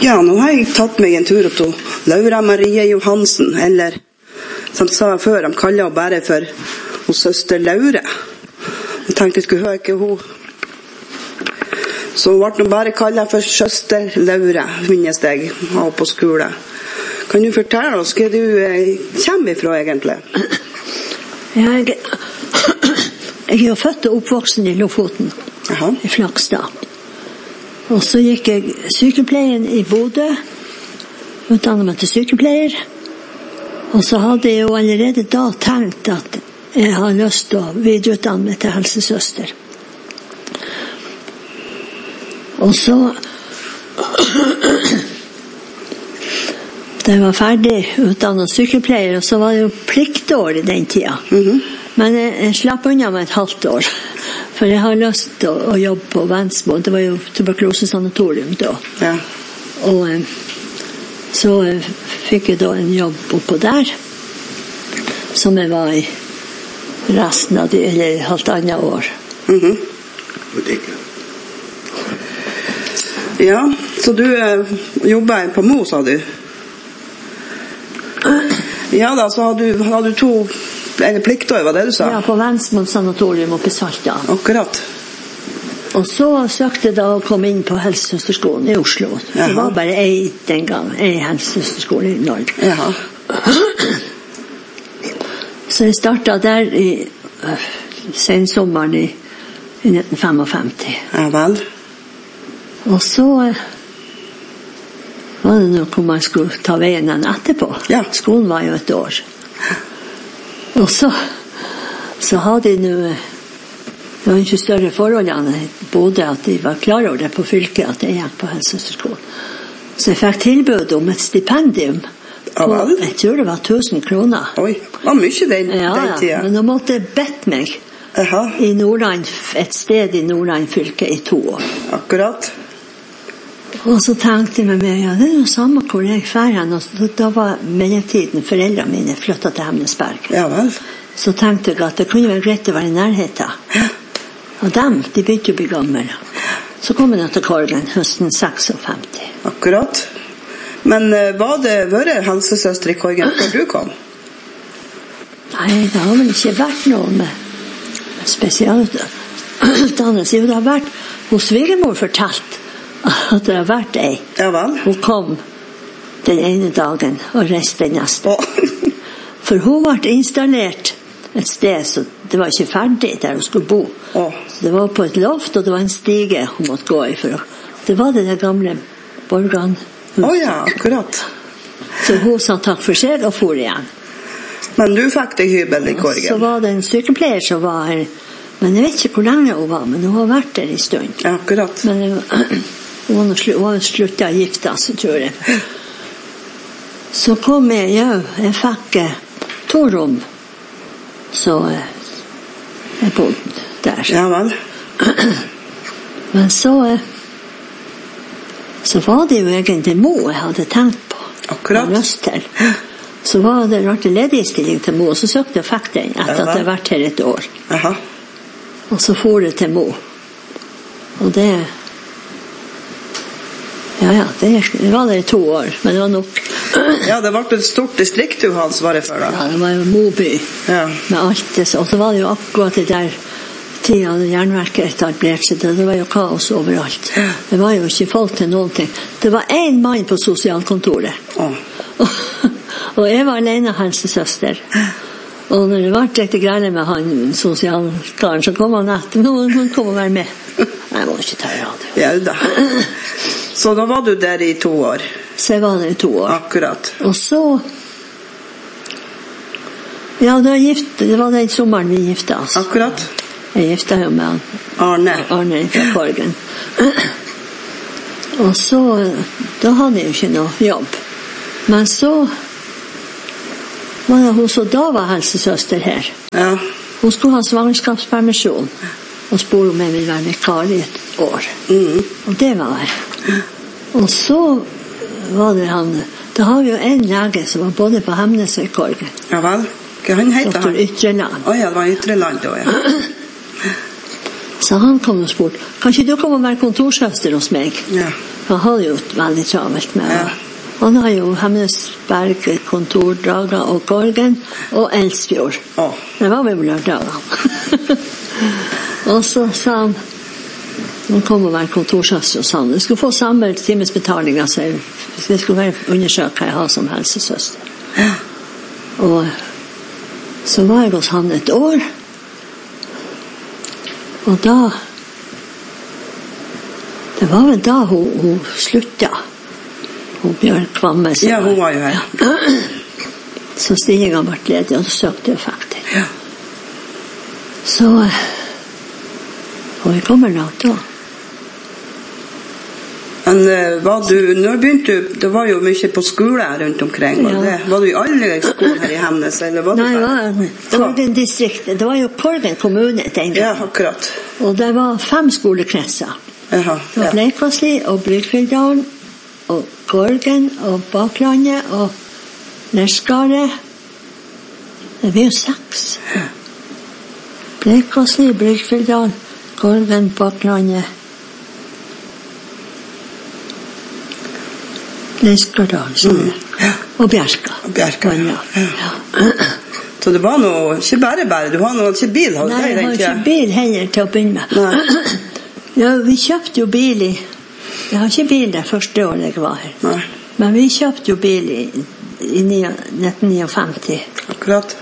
Ja, nå har jeg tatt meg en tur opp til Laura Marie Johansen, eller som jeg sa før, de kaller henne bare for hos søster Laure. Jeg tenkte jeg skulle høre ikke hun. Så hun ble bare kallet for søster Laure, minnes jeg, av på skole. Kan du fortelle oss hva du kommer ifra egentlig? Jeg er jo født og oppvoksen i Lofoten, i Flakstad. Og så gikk jeg sykepleien i Bodø, utdannet meg til sykepleier. Og så hadde jeg jo allerede da tenkt at jeg har lyst til å videreutdanne meg til helsesøster. Og så da jeg var ferdig utdannet sykepleier, og så var det jo pliktår i den tida. Men jeg slapp unna meg et halvt år. For jeg har lyst til å jobbe på Vensmo. Det var jo tuberkulosesanatorium da. Ja. Og så fikk jeg da en jobb oppå der, som jeg var i resten av det, eller halvannet år. Ja, så du jobber på Mo, sa du? Ja da, så har du 2 pliktår, var det du sa? Ja, på Vensmo sanatorium oppe i Salta. Akkurat. Og så søkte jeg da å komme inn på helsesøsterskolen i Oslo. Det var bare den gang, en helsesøsterskole i Norge. Jaha. Så jeg startet der i sensommeren i 1955. Ja vel. Og så var det noe hvor man skulle ta veien den etterpå. Ja. Skolen var jo et år. Og så hadde de nå, det var ikke større forholdene både at de var klar over det på fylket at jeg gikk på helsesøsterskolen. Så jeg fikk tilbud om et stipendium. Ja vel? Jeg tror det var 1000 kroner. Oi, det var mye den tida. Ja, men da måtte jeg bedt meg i Nordland, et sted i Nordland fylke i 2 år. Akkurat. Og så tenkte jeg med meg, ja, det er jo samme hvor jeg fer hen. Og da var mellomtiden foreldrene mine flyttet til Hemnesberg. Ja vel. Så tenkte jeg at det kunne være greit å være i nærheten. Og de begynte å bli gamle. Så kom jeg til Korgen høsten 56. Akkurat. Men var det vært helsesøster i Korgen før du kom? Nei, det har vel ikke vært noe med spesialutdannelse. Jo, det har vært hos svigermor fortalt at det har vært ei. Ja vel. Hun kom den ene dagen og reiste den neste. For hun ble installert et sted, så det var ikke ferdig der hun skulle bo. Så det var på et loft, og det var en stige hun måtte gå i. Det var det gamle Borgan. Ja, akkurat. Så hun sa takk for seg og for igjen. Men du fikk deg hybel i Korgen? Så var det en sykepleier som var her, men jeg vet ikke hvor lenge hun var, men hun har vært der i stund. Ja, akkurat. Men hun har sluttet å gifte, så tror jeg. Så kom jeg fikk 2 rom, så jeg bodde der. Ja vel. Men så var det jo egentlig Mo jeg hadde tenkt på. Akkurat. Og lyst til. Så var det rart ledig stilling til Mo, og så søkte jeg og fikk den etter at jeg har vært her et år. Aha. Og så for jeg til Mo. Og det det var det i 2 år, men det var nok. Ja, det var et stort distrikt du hadde svaret for da. Ja, det var jo Moby, med alt det. Og så var det jo akkurat det der tida da jernverket etablerte seg, det var jo kaos overalt. Det var jo ikke folk til noen ting. Det var 1 mann på sosialkontoret. Og jeg var alene helsesøster. Og når det var direkte greier med han sosialkaren, så kom han etter. Han kom og være med. Jeg må ikke ta radio. Ja da. Så da var du der i 2 år? Så jeg var der i 2 år. Akkurat. Og så ja, det var den sommeren vi gifte oss. Akkurat. Jeg gifte jo med Arne fra Korgen. Og så da hadde jeg jo ikke noe jobb. Men så var det hun som da var helsesøster her. Ja. Hun skulle ha svangerskapspermisjon og spurte om jeg ville være vikar i et år. Og det var jeg. Og så var det han, da har vi jo en lege som var både på Hemnes og i Korgen. Ja vel. Hva han heter han? Dr. Ytreland. Ja, det var Ytreland da, ja. Så han kom og spurte, kan ikke du komme og være kontorsøster hos meg? Ja. Han hadde jo veldig travelt med det. Han har jo Hemnesberg, Kontordraga og Korgen og Elsfjord. Det var vi vel dagene. Og så sa han, han kom og være kontorsøster hos han. Du skulle få samme timesbetaling, altså. Det skulle være undersøkt hva jeg har som helsesøster. Og så var jeg hos han et år. Og da, det var vel da hun slutta. Hun Bjørn Kvamme. Ja, hun var jo her. Så stillingen ble ledig, og så søkte jeg faktisk. Ja. Så, og jeg kommer langt da. Men når begynte du, det var jo mye på skole rundt omkring, var du i alle skoler her i Hemnes, eller var Nei, det var Korgen distriktet, det var jo Korgen kommune den gang. Ja, akkurat. Og det var 5 skolekretser. Jaha, det var Bleikvassli og Brygfjelldalen, og Korgen og Baklandet og Nerskaret. Det var jo 6. Bleikvassli, Brygfjelldalen, Korgen, Baklandet, Nerskaret, og Bjerka. Ja. Så det var noe, ikke bare, du har noe, ikke bil? Nei, jeg har ikke bil heller til å begynne med. Ja, vi kjøpte jo bil jeg har ikke bil det første året jeg var her. Nei. Men vi kjøpte jo bil i 1959. Akkurat.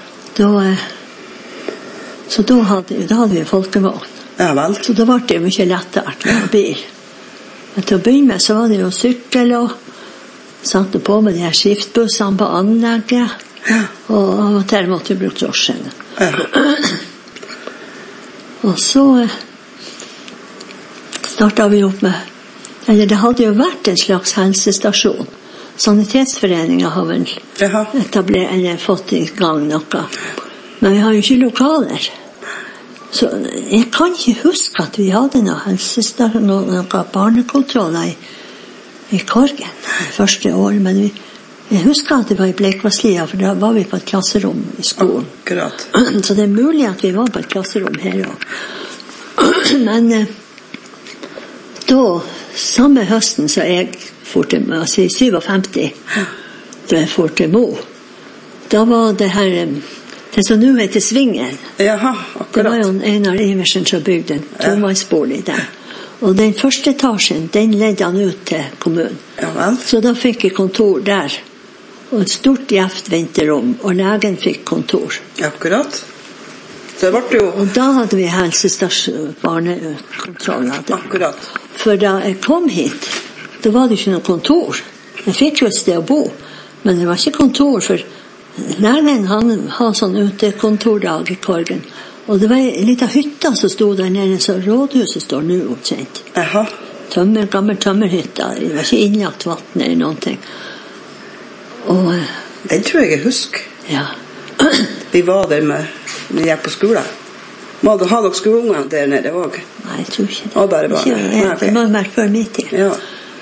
Så da hadde vi folkevogn. Ja vel. Så da var det jo mye lettere med bil. Men til å begynne med så var det jo sykkel og satte på med de her skiftbussene på anlegget. Og av og til måtte vi bruke drosjen. Og så startet vi opp med, eller det hadde jo vært en slags helsestasjon. Sanitetsforeningen har vel etablert eller fått i gang noe. Men vi har jo ikke lokaler. Så jeg kan ikke huske at vi hadde noe helsestasjon, noen barnekontroller i Korgen første år, men jeg husker at det var i Bleikvasslia, for da var vi på et klasserom i skolen. Akkurat. Så det er mulig at vi var på et klasserom her også. Men da, samme høsten, så jeg for til, altså i 57, da jeg for til Mo, da var det her, det som nå heter Svingen. Jaha, akkurat. Det var jo Einar Iversen som bygde en tomannsbolig der. Og den første etasjen, den ledde han ut til kommunen. Ja vel. Så da fikk jeg kontor der. Og et stort gjeft venterom, og legen fikk kontor. Akkurat. Så det ble jo... Og da hadde vi helsestasjon, barnekontroller. Akkurat. For da jeg kom hit, da var det ikke noe kontor. Jeg fikk jo et sted å bo, men det var ikke kontor, for legen han har sånn utekontordag i Korgen. Og det var en liten hytte som stod der nede, så rådhuset står nå omkjent. Aha. Gammel tømmerhytte, det var ikke innlagt vatten eller noen ting. Og den tror jeg husker. Ja. Vi var der når vi gikk på skolen. Må du ha dere skoleungene der nede også? Nei, jeg tror ikke det. Og bare. Det må være før midt i. Ja.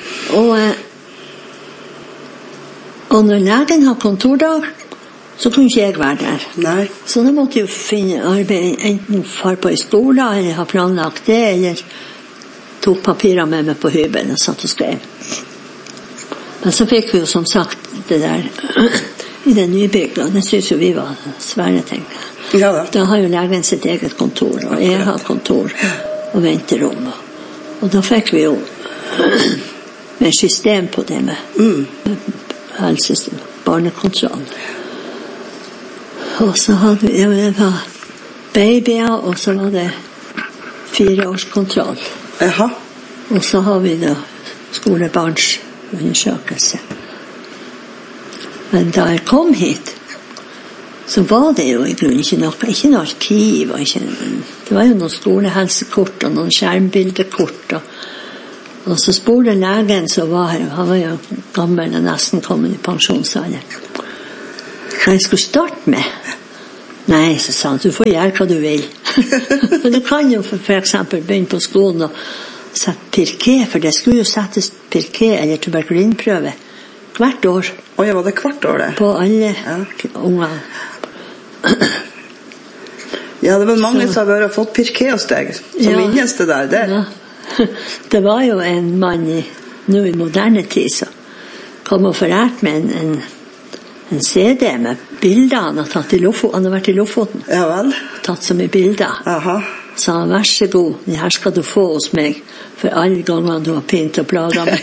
Og når legen har kontordag, så kunne ikke jeg være der. Nei. Så da måtte jeg finne arbeid, enten far på i skole, eller ha planlagt det, eller tok papirer med meg på hybelen og satt og skrev. Men så fikk vi jo som sagt det der i det nybygget, og det synes jo vi var svære ting. Ja da. Da har jo legen sitt eget kontor, og jeg har kontor og venterom. Og da fikk vi jo med system på det med helsesystem, barnekontroll. Og så hadde vi, det var babyer, og så var det 4-årskontroll. Jaha. Og så har vi da skolebarns undersøkelse. Men da jeg kom hit, så var det jo i grunnen ikke noe arkiv, det var jo noen skolehelsekort og noen skjermbildekort, og så spurte legen som var her, han var jo gammel og nesten kommet i pensjonsalder, hva jeg skulle starte med. Nei, så sa han, du får gjøre hva du vil. Men du kan jo for eksempel begynne på skolen og sette pirké, for det skulle jo settes pirké eller tuberkulinprøve hvert år. Ja, var det hvert år det? På alle unger. Ja, det var mange som har fått pirke hos deg, som minnes det der. Ja. Det var jo en mann nå i moderne tid som kom og forrært med en CD med bilder han har tatt i Lofoten. Han har vært i Lofoten. Ja vel. Tatt så mye bilder. Aha. Så han, vær så god, det her skal du få hos meg, for alle ganger du har pint og plaget meg.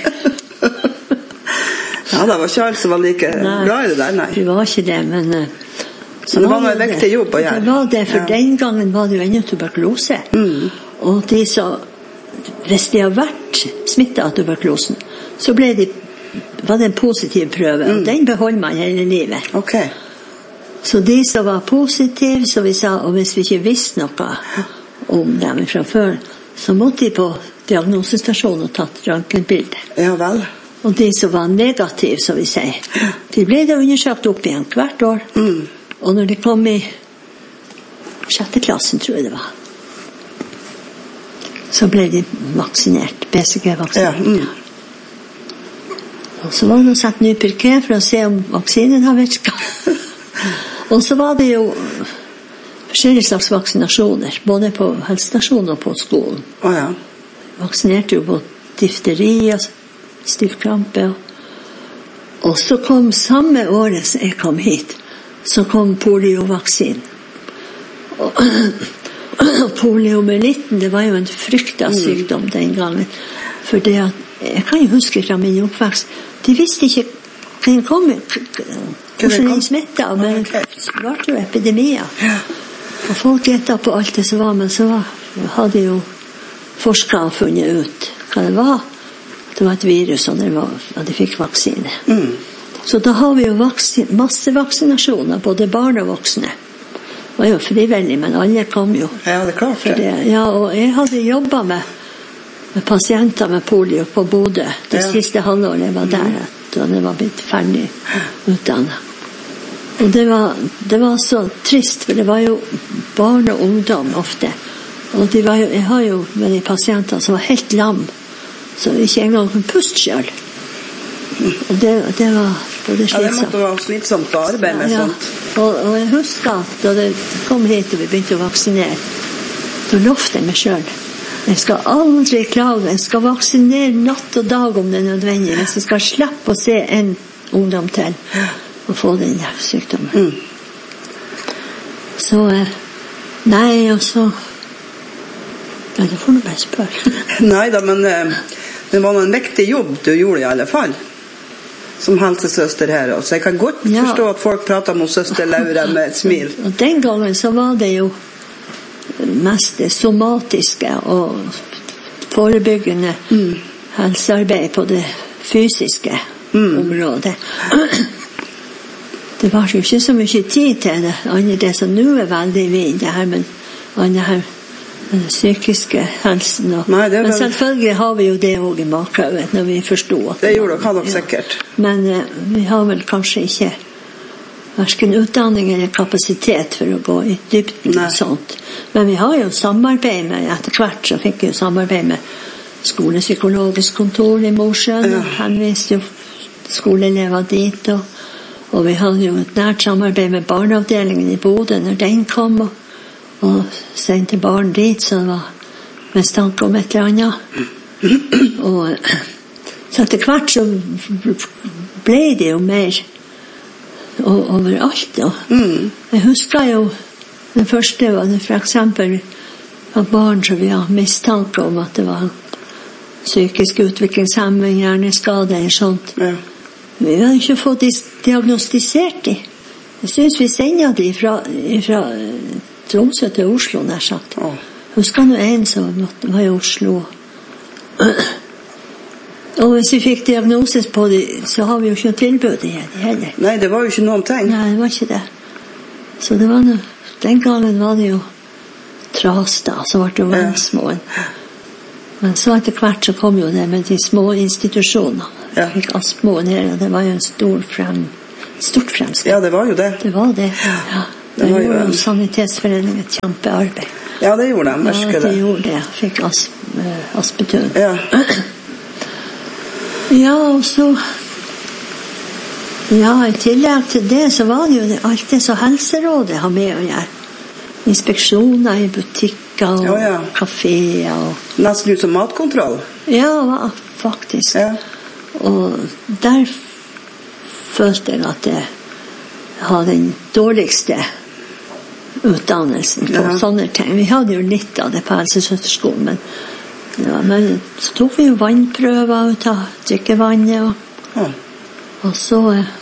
Ja, det var ikke alle som var like glad i det der, nei. Det var ikke det, men... Så det var noe vektig jobb å gjøre. Det var det, for den gangen var det jo ennå tuberkulose. Og de så, hvis de har vært smittet av tuberkulosen, så var det en positiv prøve, og den beholder man hele livet. Ok. Så de som var positive, så vi sa, og hvis vi ikke visste noe om dem fra før, så måtte de på diagnosestasjonen og tatt røntgenbilde. Ja vel. Og de som var negative, så vi sier, de ble det undersøkt opp igjen hvert år. Og når de kom i 6. klassen, tror jeg det var, så ble de vaksinert, BCG-vaksinert. Ja. Og så var det å sette ny pirke for å se om vaksinen har virket. Og så var det jo forskjellige slags vaksinasjoner, både på helsestasjonen og på skolen. Ja. Vaksinerte jo på difteri og stivkrampe. Og så kom samme året som jeg kom hit, så kom poliovaksinen. Og poliomyelitten, det var jo en frykta sykdom den gangen. For det at, jeg kan jo huske fra min oppvekst, de visste ikke hva den kom, hvordan den smittet, men det var jo epidemier. Og folk gjettet på alt det som var, men så hadde jo forskere funnet ut hva det var. Det var et virus, og de fikk vaksine. Så da har vi jo masse vaksinasjoner, både barn og voksne. Det var jo frivillig, men alle kom jo. Ja, det er klart det. Ja, og jeg hadde jobbet med pasienter med polio på Bodø. Det siste halvåret jeg var der, da jeg var blitt ferdig utdannet. Og det var så trist, for det var jo barn og ungdom ofte. Og jeg har jo med de pasienter som var helt lam, så ikke engang kunne puste selv. Og det var både slitsomt. Ja, det måtte være slitsomt å arbeide med sånt. Og jeg husker at da jeg kom hit og vi begynte å vaksinere, da lovte jeg meg selv. Jeg skal aldri klage, jeg skal vaksinere natt og dag om det er nødvendig, hvis jeg skal slippe å se en ungdom til og få den der sykdommen. Så, nei, og så... Ja, det får du bare spørre. Neida, men det var en viktig jobb du gjorde i alle fall, som helsesøster her. Så jeg kan godt forstå at folk prater om søster Laura med et smil. Og den gangen så var det jo mest det somatiske og forebyggende helsearbeid på det fysiske området. Det var jo ikke så mye tid til det, annet det som nå er veldig vind, det her med annet her den psykiske helsen. Men selvfølgelig har vi jo det også i bakhodet når vi forstår. Det gjorde dere nok sikkert. Men vi har vel kanskje ikke hverken utdanning eller kapasitet for å gå i dybden og sånt. Men vi har jo samarbeid med, etter hvert så fikk vi jo samarbeid med skolepsykologisk kontor i Mosjøen, og henviste jo skoleelever dit, og vi hadde jo et nært samarbeid med barneavdelingen i Bodø når den kom, og sendte barn dit, så det var mistanke om et eller annet. Og så etter hvert så ble det jo mer overalt. Jeg husker jo det første var det for eksempel av barn som vi har mistanke om at det var psykisk utviklingshemming, hjerneskade eller sånt. Vi har ikke fått diagnostisert de. Jeg synes vi sender de fra Tromsø til Oslo, nær sagt. Husker nå en som var i Oslo. Og hvis vi fikk diagnosis på det, så har vi jo ikke noe tilbud i det heller. Nei, det var jo ikke noen ting. Nei, det var ikke det. Så det var noe, den gangen var det jo tras da, så var det jo vannsmåen. Men så etter hvert så kom jo det med de små institusjonene. Jeg fikk Aspmoen her, og det var jo en stort fremskritt. Ja, det var jo det. Det var det, ja. Det gjorde jo Sanitetsforeningen et kjempearbeid. Ja, det gjorde de, merker det. Ja, det gjorde det. Fikk Aspetun. Ja. Ja, og så... Ja, i tillegg til det så var det jo alt det som Helserådet har med å gjøre. inspeksjoner i butikker og kaféer. Nesten ut som matkontroll? Ja, faktisk. Ja. Og der følte jeg at jeg hadde den dårligste utdannelsen på sånne ting. Vi hadde jo litt av det på helsesøsterskolen, men så tok vi jo vannprøver ut av drikkevannet, og så...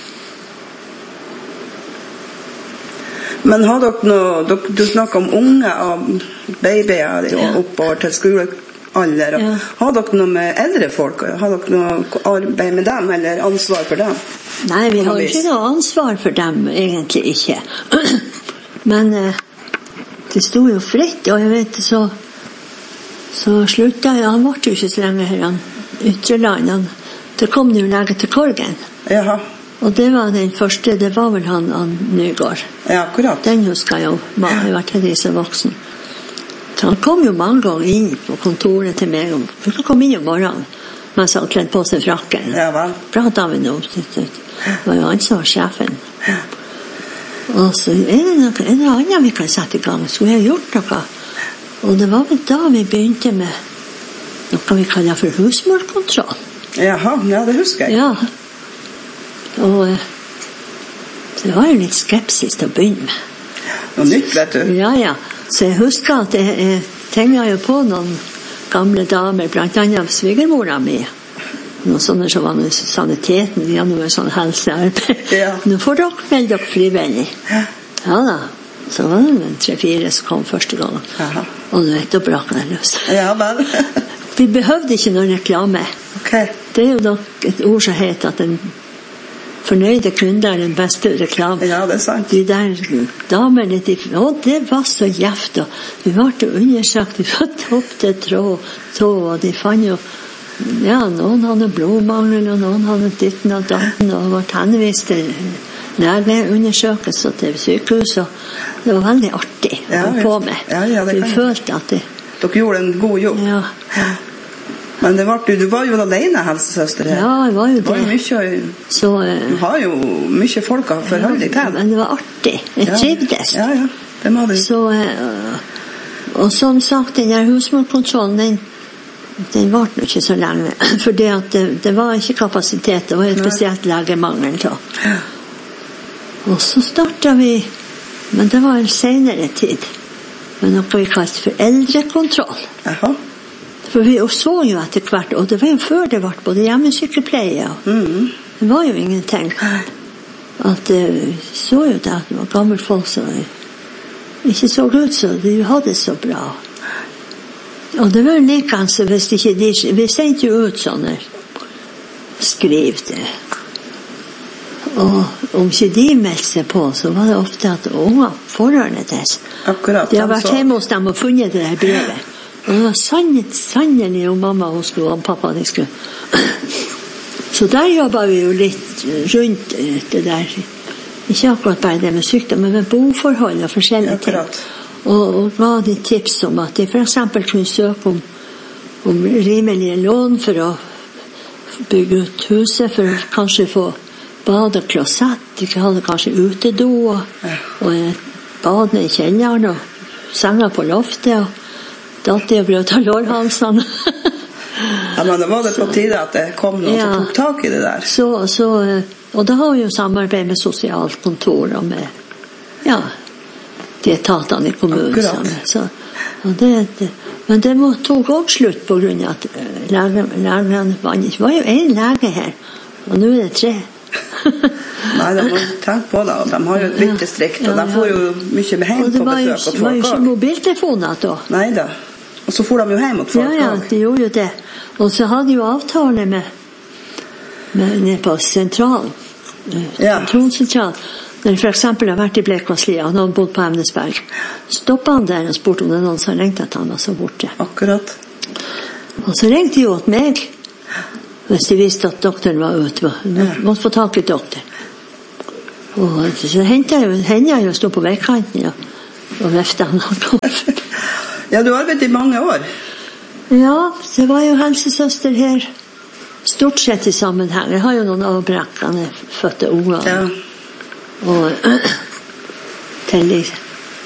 Men har dere noe, du snakker om unge og babyer oppover til skolealder, har dere noe med eldre folk? Har dere noe arbeid med dem, eller ansvar for dem? Nei, vi har ikke noe ansvar for dem, egentlig ikke. Men det stod jo fritt, og jeg vet, så sluttet jeg, han var jo ikke så lenge her, han Ytreland, det kom jo lege til Korgen. Jaha. Og det var den første, det var vel han Nygård. Ja, akkurat. Den husker jeg jo, jeg har vært heldig som voksen. Så han kom jo mange ganger inn på kontoret til meg, han kom inn om morgenen, mens han kledd på seg frakken. Ja, vel. Pratet vi nå, det var jo han som var sjefen. Ja. Og så er det noe annet vi kan sette i gang, så vi har gjort noe. Og det var vel da vi begynte med noe vi kaller for husmorkontroll. Jaha, ja, det husker jeg. Ja. Og det var jo litt skepsis til å begynne med. Noe nytt, vet du. Ja. Så jeg husker at jeg tenkte jo på noen gamle damer, blant annet av svigermora mi. Noen sånne som var med saniteten, de hadde noe sånn helsearbeid. Ja. Nå får dere melde dere frivillig. Ja da. Så var det 3-4 som kom første gang. Aha. Og du vet, da brakk det løs. Ja, vel. Vi behøvde ikke noen reklame. Okay. Det er jo nok et ord som heter at den fornøyde kunder er den beste reklame. Ja, det er sant. De der damene, det var så gjevt, og vi ble undersøkt fra topp til tå, og de fant jo, noen hadde blodmangel, og noen hadde ditten og datten, og ble henvist til legeundersøkelse til sykehus, og det var veldig artig å gå på med. Ja, vi følte at dere gjorde en god jobb. Ja. Men du var jo alene helsesøster her. Ja, jeg var jo det. Det var jo mye, så, du har jo mye folk å forholde deg til. Men det var artig. Jeg trivdes. Ja, det må du. Så, og som sagt, den der husmorkontrollen, den var ikke så lenge. For det var ikke kapasitet. Det var et spesielt legemangel. Ja. Og så startet vi, men det var en senere tid, med noe vi kalte for eldrekontroll. Jaha. For vi så jo etter hvert, og det var jo før det var både hjemmesykepleie, det var jo ingenting. At så jo det at det var gammelt folk som ikke så ut, så de hadde det så bra. Og det var jo likens, hvis ikke vi sendte jo ut sånne skriv det. Og om ikke de meldte seg på, så var det ofte at unge forhørende des. Akkurat. De har vært hjemme hos dem og funnet det der brevet. Og det var sannelig om mamma hun skulle, og pappa de skulle. Så der jobbet vi jo litt rundt det der. Ikke akkurat bare det med sykdom, men med boforhold og forskjellige ting. Og ga de tips om at de for eksempel kunne søke om rimelige lån for å bygge ut huset, for å kanskje få bad og klosett. De hadde kanskje utedo og badene i kjelleren og senger på loftet og datt og brøt av lårhalsene. Ja, men det var det på tide at det kom noen som tok tak i det der. Og da har vi jo samarbeid med sosialt kontor og med de etatene i kommunen. Men det tok også slutt på grunn av at lærerne det var jo en lege her, og nå er det 3. Nei, de må tenke på det, og de har jo et vitt distrikt, og de får jo mye hjem på besøk. Og det var jo ikke mobiltelefoner da. Nei da. Og så får de jo hjem mot folk. Ja, de gjorde jo det. Og så hadde jo avtale med nede på sentralen. Sentralsentralen. Når for eksempel har vært i Blekvasslia, og noen bodde på Emnesberg, stoppet han der og spurte om det er noen som ringte at han var så borte. Akkurat. Og så ringte de jo til meg, hvis de visste at doktoren var ute. Måtte få tak i doktor. Og så hendte jeg å stå på veikanten og vefte han. Ja, du har arbeidet i mange år. Ja, det var jo helsesøster her. Stort sett i sammenheng. Jeg har jo noen avbrekkende fødte unger. Ja. Og til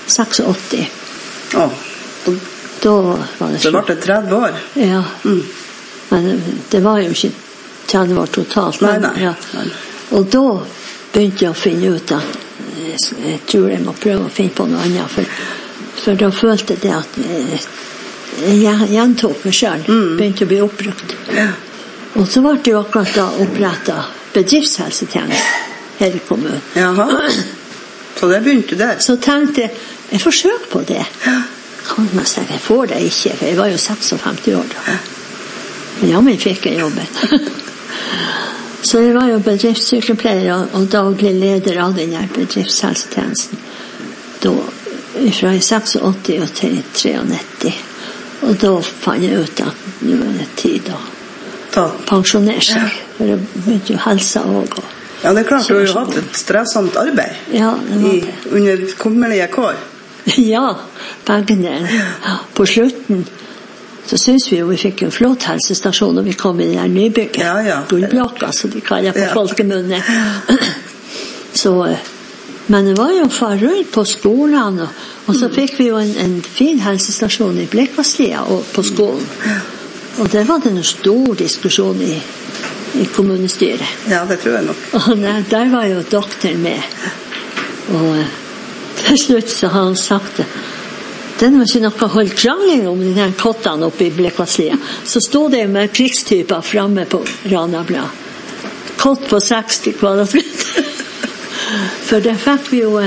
86. Ja. Då var det så var det 30 år? Ja. Men det var jo ikke 30 år totalt. Nei. Ja. Og da begynte jeg å finne ut at jeg tror jeg må prøve å finne på noe annet, for da følte jeg at jeg gjentok meg selv, begynte å bli oppbrukt. Ja. Og så var det jo akkurat da opprettet bedriftshelsetjeneste her i kommunen. Jaha. Så det begynte der? Så tenkte jeg forsøker på det. Kan man si, jeg får det ikke, for jeg var jo 56 år da. Men ja, men fikk jeg jobben. Så jeg var jo bedriftssykepleier og daglig leder av den her bedriftshelsetjenesten. Da, fra 86 og til 93. Og da fant jeg ut at nå er det tid å pensjonere seg. For det begynte jo helsa også. Ja, det er klart, du har jo hatt et strevsomt arbeid. Ja, det var det. Under kummerlige kår. Ja, begge der. På slutten så synes vi jo vi fikk en flott helsestasjon når vi kom i det her nybygget. Ja. Gullblokka, så de kaller på folkemunne. Så, men det var jo far rundt på skolen, og så fikk vi jo en fin helsestasjon i Blekvasslia og på skolen. Og det var det en stor diskusjon i kommunestyret. Ja, det tror jeg nok. Og der var jo doktoren med. Og til slutt så har han sagt det. Den var ikke noe holdt krangling om den her kottene oppe i Blekvasslia. Så stod det med krigstyper fremme på Ranabla. Kott på 60 kvadratmeter. For der fikk vi jo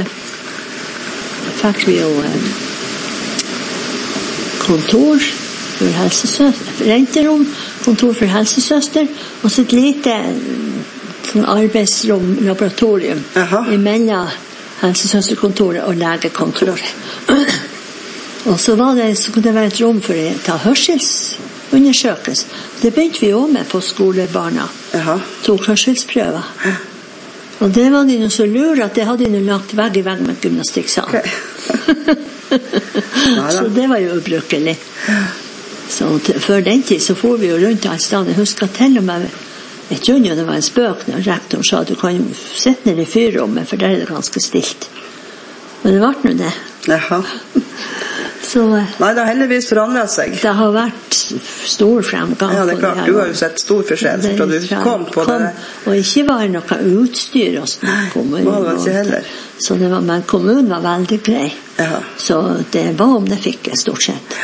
kontor for helsesøster, renterom, kontor for helsesøster, og så et lite sånn arbeidsrom, laboratorium, imellom helsesøsterkontoret og legekontoret. Og så kunne det være et rom for å ta hørselsundersøkelse. Det begynte vi også med på skolebarna. Tok hørselsprøver. Og det var de noe så lure at det hadde de lagt vegg i vegg med gymnastikksal. Så det var jo ubrukelig. Så før den tid så får vi jo rundt alle steder. Jeg husker til og med, jeg tror jo det var en spøk når rektoren sa at du kan jo sitte ned i fyrrommet, for der er det ganske stilt. Men det var noe det. Jaha. Så, nei, det har heldigvis forandret seg. Det har vært stor fremgang. Ja, det er klart. Du har jo sett stor forskjell fra du kom på det. Og ikke var noe utstyr hos kommunen. Nei, det var ikke heller. Så det var, men kommunen var veldig grei. Ja. Så det var om det fikk jeg stort sett.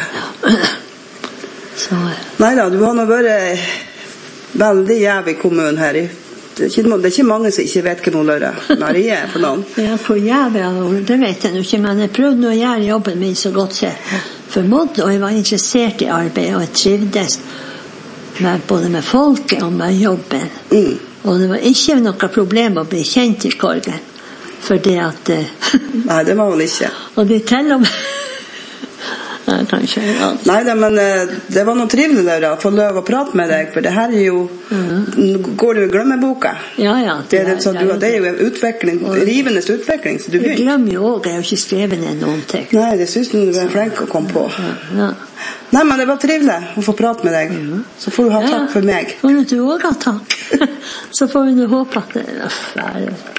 Så. Neida, du har nå vært veldig jævlig i kommunen her. Det er ikke mange som ikke vet hva Marie er for noen. Ja, hvor jævlig, det vet jeg ikke, men jeg prøvde å gjøre jobben min så godt sett. Formått, og jeg var interessert i arbeid, og jeg trivdes både med folket og med jobben. Og det var ikke noe problem å bli kjent i Korgen. For det at... Nei, det var vel ikke. Og de til og med... Kanskje, ja. Nei, men det var noe trivelig der å få lov å prate med deg, for det her er jo går du i glemmeboka. Ja. Det er jo en utvikling, rivende utvikling, så du begynner. Jeg glemmer jo også, jeg har ikke skrevet ned noen ting. Nei, det synes du var flink å komme på. Ja. Nei, men det var trivelig å få prate med deg. Så får du ha takk for meg. Får du også ha takk. Så får vi håpe at det er ferdig.